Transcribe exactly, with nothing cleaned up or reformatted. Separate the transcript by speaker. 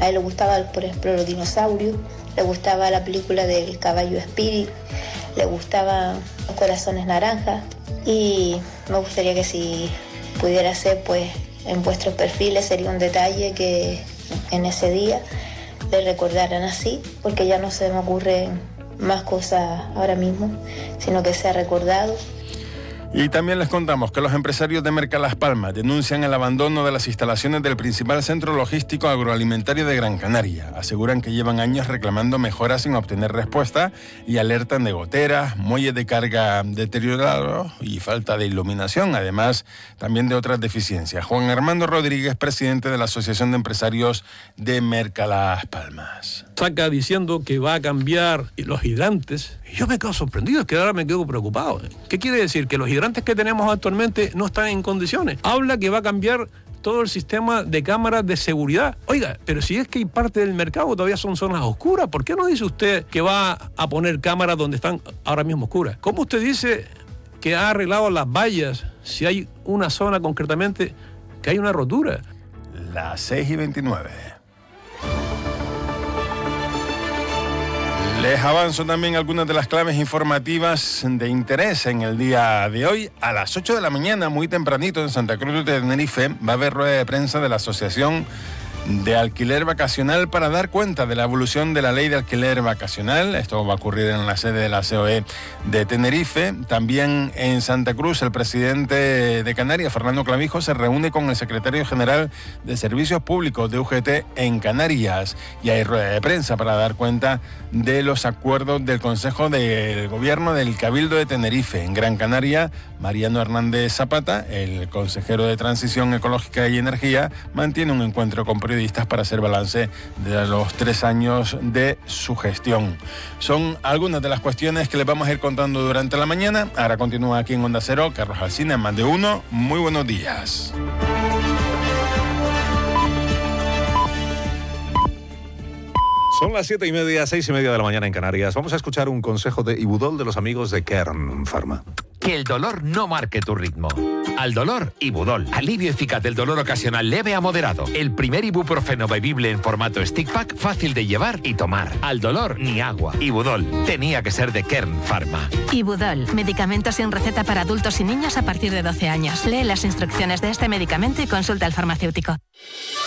Speaker 1: A él le gustaba, por ejemplo, los dinosaurios, le gustaba la película del caballo Spirit, le gustaban los corazones naranjas, y me gustaría que si pudiera ser, pues en vuestros perfiles sería un detalle que en ese día le recordaran así, porque ya no se me ocurren más cosas ahora mismo, sino que sea recordado.
Speaker 2: Y también les contamos que los empresarios de Mercalas Palmas denuncian el abandono de las instalaciones del principal centro logístico agroalimentario de Gran Canaria. Aseguran que llevan años reclamando mejoras sin obtener respuesta y alertan de goteras, muelles de carga deteriorados y falta de iluminación, además también de otras deficiencias. Juan Armando Rodríguez, presidente de la Asociación de Empresarios de Mercalas Palmas.
Speaker 3: Saca diciendo que va a cambiar los hidrantes. Y yo me quedo sorprendido, es que ahora me quedo preocupado. ¿Qué quiere decir? Que los hidrantes que tenemos actualmente no están en condiciones. Habla que va a cambiar todo el sistema de cámaras de seguridad. Oiga, pero si es que hay parte del mercado todavía son zonas oscuras, ¿por qué no dice usted que va a poner cámaras donde están ahora mismo oscuras? ¿Cómo usted dice que ha arreglado las vallas si hay una zona concretamente que hay una rotura?
Speaker 2: Las seis y veintinueve. Les avanzo también algunas de las claves informativas de interés en el día de hoy. A las ocho de la mañana, muy tempranito, en Santa Cruz de Tenerife, va a haber rueda de prensa de la Asociación de Alquiler Vacacional para dar cuenta de la evolución de la ley de alquiler vacacional. Esto va a ocurrir en la sede de la C O E de Tenerife. También en Santa Cruz, el presidente de Canarias, Fernando Clavijo, se reúne con el secretario general de Servicios Públicos de U G T en Canarias. Y hay rueda de prensa para dar cuenta de los acuerdos del Consejo de Gobierno del Cabildo de Tenerife. En Gran Canaria, Mariano Hernández Zapata, el consejero de Transición Ecológica y Energía, mantiene un encuentro con periodistas para hacer balance de los tres años de su gestión. Son algunas de las cuestiones que les vamos a ir contando durante la mañana. Ahora continúa aquí en Onda Cero, Carlos Alsina, Más de Uno. Muy buenos días.
Speaker 4: Son las siete y media, seis y media de la mañana en Canarias. Vamos a escuchar un consejo de Ibudol de los amigos de Kern Pharma.
Speaker 5: Que el dolor no marque tu ritmo. Al dolor, Ibudol. Alivio eficaz del dolor ocasional leve a moderado. El primer ibuprofeno bebible en formato stick pack, fácil de llevar y tomar. Al dolor, ni agua. Ibudol. Tenía que ser de Kern Pharma.
Speaker 6: Ibudol. Medicamento sin receta para adultos y niños a partir de doce años. Lee las instrucciones de este medicamento y consulta al farmacéutico.